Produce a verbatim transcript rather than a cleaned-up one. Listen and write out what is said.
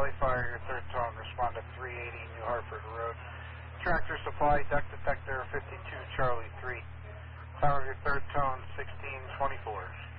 Valley Fire, your third tone, respond to three eighty New Hartford Road. Tractor Supply, duct detector fifty-two Charlie three. Time of your third tone, sixteen twenty-four.